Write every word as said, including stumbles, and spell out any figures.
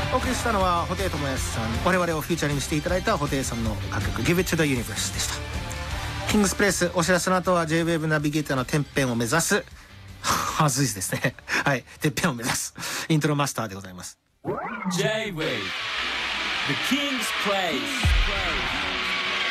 お送りしたのは布袋寅泰さん、我々をフューチャリングしていただいた布袋さんの楽曲 Give It to the Universe でした。キングスプレイス、お知らせの後は J-ウェーブ ナビゲーターのてっぺんを目指すはずいですねはい、てっぺんを目指すイントロマスターでございます。 J-ウェーブ The King's Place